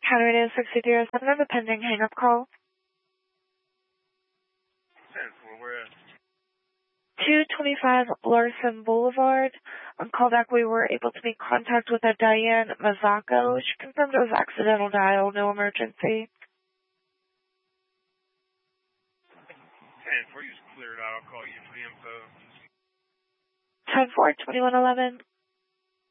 County Radio 630 7 of a pending hang-up call. 10-4, where at? 225 Larson Boulevard. On callback, we were able to make contact with a Diane Mazzacco. She confirmed it was accidental dial, no emergency. 10-4, you just clear it out. I'll call you for the info. 10-4, 2111.